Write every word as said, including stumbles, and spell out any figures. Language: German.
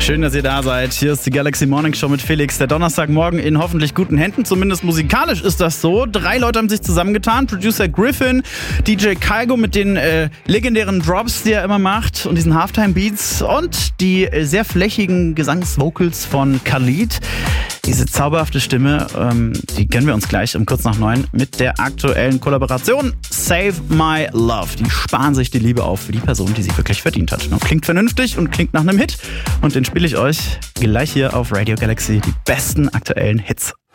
Schön, dass ihr da seid. Hier ist die Galaxy Morning Show mit Felix. Der Donnerstagmorgen in hoffentlich guten Händen. Zumindest musikalisch ist das so. Drei Leute haben sich zusammengetan. Producer Griffin, D J Kaigo mit den äh, legendären Drops, die er immer macht und diesen Halftime-Beats und die äh, sehr flächigen Gesangsvocals von Khalid. Diese zauberhafte Stimme, ähm, die gönnen wir uns gleich um kurz nach neun mit der aktuellen Kollaboration Save My Love. Die sparen sich die Liebe auf für die Person, die sie wirklich verdient hat. Klingt vernünftig und klingt nach einem Hit. Und den spiele ich euch gleich hier auf Radio Galaxy. Die besten aktuellen Hits.